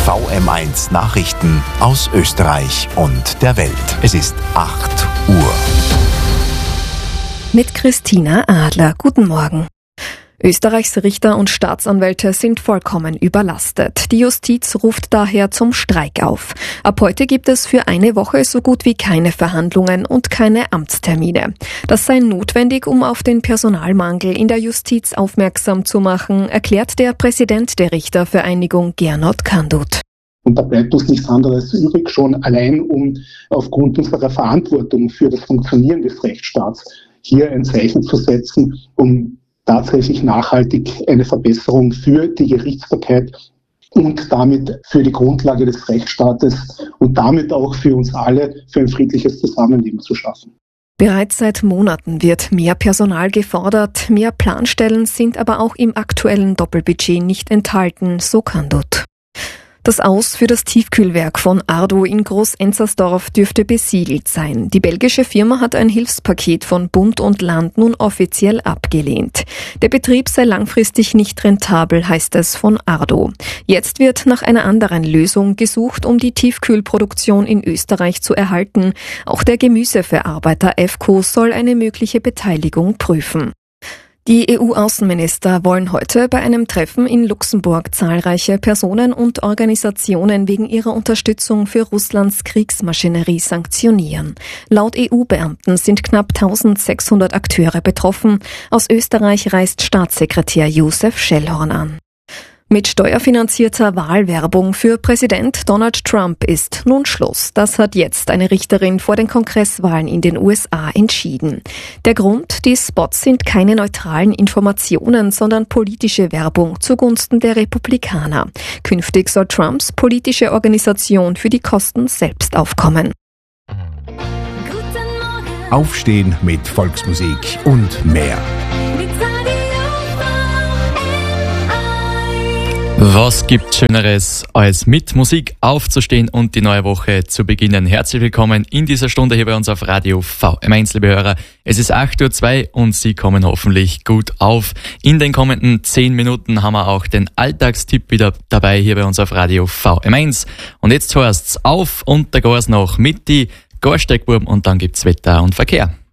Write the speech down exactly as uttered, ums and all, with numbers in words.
V M eins Nachrichten aus Österreich und der Welt. Es ist acht Uhr. Mit Christina Adler. Guten Morgen. Österreichs Richter und Staatsanwälte sind vollkommen überlastet. Die Justiz ruft daher zum Streik auf. Ab heute gibt es für eine Woche so gut wie keine Verhandlungen und keine Amtstermine. Das sei notwendig, um auf den Personalmangel in der Justiz aufmerksam zu machen, erklärt der Präsident der Richtervereinigung Gernot Kandut. Und da bleibt uns nichts anderes übrig, schon allein um aufgrund unserer Verantwortung für das Funktionieren des Rechtsstaats hier ein Zeichen zu setzen, um tatsächlich nachhaltig eine Verbesserung für die Gerichtsbarkeit und damit für die Grundlage des Rechtsstaates und damit auch für uns alle für ein friedliches Zusammenleben zu schaffen. Bereits seit Monaten wird mehr Personal gefordert, mehr Planstellen sind aber auch im aktuellen Doppelbudget nicht enthalten, so Kandut. Das Aus für das Tiefkühlwerk von Ardo in Groß-Enzersdorf dürfte besiegelt sein. Die belgische Firma hat ein Hilfspaket von Bund und Land nun offiziell abgelehnt. Der Betrieb sei langfristig nicht rentabel, heißt es von Ardo. Jetzt wird nach einer anderen Lösung gesucht, um die Tiefkühlproduktion in Österreich zu erhalten. Auch der Gemüseverarbeiter F C O soll eine mögliche Beteiligung prüfen. Die E U-Außenminister wollen heute bei einem Treffen in Luxemburg zahlreiche Personen und Organisationen wegen ihrer Unterstützung für Russlands Kriegsmaschinerie sanktionieren. Laut E U-Beamten sind knapp eintausendsechshundert Akteure betroffen. Aus Österreich reist Staatssekretär Josef Schellhorn an. Mit steuerfinanzierter Wahlwerbung für Präsident Donald Trump ist nun Schluss. Das hat jetzt eine Richterin vor den Kongresswahlen in den U S A entschieden. Der Grund, die Spots sind keine neutralen Informationen, sondern politische Werbung zugunsten der Republikaner. Künftig soll Trumps politische Organisation für die Kosten selbst aufkommen. Aufstehen mit Volksmusik und mehr. Was gibt's Schöneres, als mit Musik aufzustehen und die neue Woche zu beginnen? Herzlich willkommen in dieser Stunde hier bei uns auf Radio V M eins, liebe Hörer. Es ist acht Uhr zwei und Sie kommen hoffentlich gut auf. In den kommenden zehn Minuten haben wir auch den Alltagstipp wieder dabei hier bei uns auf Radio V M eins. Und jetzt heißt's auf und da geht's noch mit die Gorsteckbuben und dann gibt's Wetter und Verkehr.